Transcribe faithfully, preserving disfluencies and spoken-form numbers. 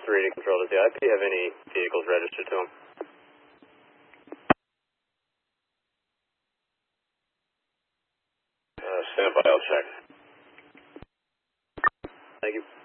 three to control. Does the I P have any vehicles registered to him? Uh, stand by, I'll check. Thank you.